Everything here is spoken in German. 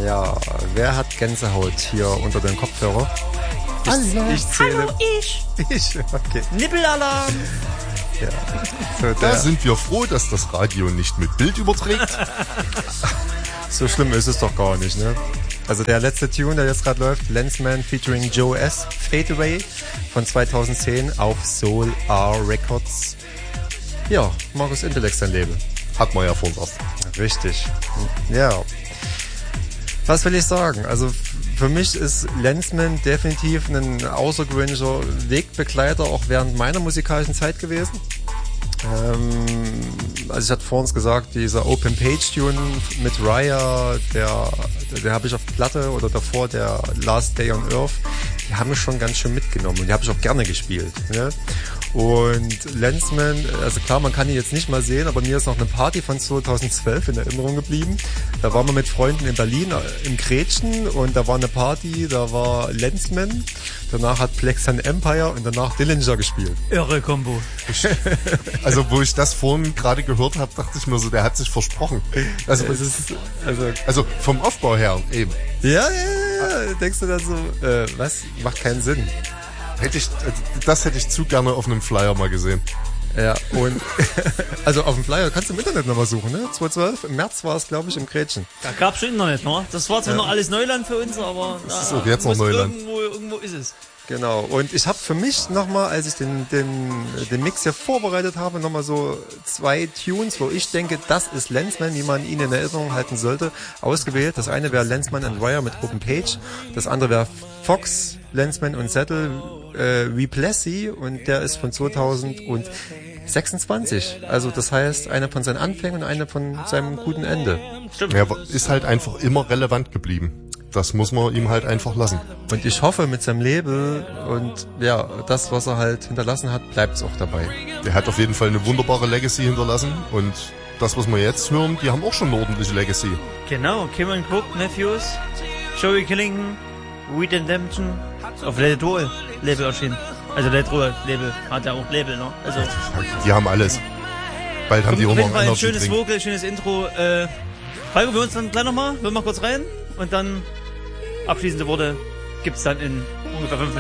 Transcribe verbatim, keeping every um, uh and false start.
Ja, wer hat Gänsehaut hier unter dem Kopfhörer? Ich, ich zähle. Hallo, ich. Ich, okay. Nippelalarm. Ja. So, da sind wir froh, dass das Radio nicht mit Bild überträgt. So schlimm ist es doch gar nicht, ne? Also der letzte Tune, der jetzt gerade läuft, Lensman featuring Joe S. Fade Away von zweitausendzehn auf Soul R Records. Ja, Markus Intellekt sein Label. Hat man ja vor uns. Richtig. Ja. Was will ich sagen? Also für mich ist Lensman definitiv ein außergewöhnlicher Wegbegleiter, auch während meiner musikalischen Zeit gewesen. Ähm, also ich hatte vor uns gesagt, dieser Open Page Tune mit Raya, der, der habe ich auf Platte oder davor der Last Day on Earth, die haben mich schon ganz schön mitgenommen und die habe ich auch gerne gespielt. Ne? Und Lensman, also klar, man kann ihn jetzt nicht mal sehen, aber mir ist noch eine Party von zweitausendzwölf in Erinnerung geblieben. Da waren wir mit Freunden in Berlin im Gretchen und da war eine Party, da war Lensman, danach hat Plex and Empire und danach Dillinger gespielt. Irre Kombo. Also wo ich das vorhin gerade gehört habe, dachte ich mir so, der hat sich versprochen. Also, es ist, also, also vom Aufbau her eben. Ja, ja, ja, denkst du dann so, äh, was? Macht keinen Sinn. Hätte ich, das hätte ich zu gerne auf einem Flyer mal gesehen. Ja, und also auf dem Flyer kannst du im Internet nochmal suchen, ne? zweitausendzwölf, im März war es, glaube ich, im Gretchen. Da gab's schon Internet, ne? Das war zwar ja. noch alles Neuland für uns, aber das ist auch jetzt noch Neuland. Irgendwo, irgendwo ist es. Genau, und ich habe für mich nochmal, als ich den, den, den Mix hier vorbereitet habe, nochmal so zwei Tunes, wo ich denke, das ist Lensman, wie man ihn in Erinnerung halten sollte, ausgewählt. Das eine wäre Lensman and Wire mit Open Page, das andere wäre Fox, Lensman und Settle, äh, Replessy, und der ist von zweitausendsechsundzwanzig. Also das heißt, einer von seinen Anfängen und einer von seinem guten Ende. Stimmt. Er ist halt einfach immer relevant geblieben. Das muss man ihm halt einfach lassen. Und ich hoffe, mit seinem Label und ja, das, was er halt hinterlassen hat, bleibt es auch dabei. Er hat auf jeden Fall eine wunderbare Legacy hinterlassen und das, was wir jetzt hören, die haben auch schon eine ordentliche Legacy. Genau, Cameron Cook, Matthews, Joey Killington, Redemption, auf Let It Roll Label erschienen. Also Let It Roll Label hat ja auch Label, ne? Also die haben alles. Bald haben die auch noch ein, ein schönes Vocal, schönes Intro. Äh, Falco, wir uns dann gleich nochmal, wir mal kurz rein und dann abschließende Worte gibt's dann in ungefähr fünf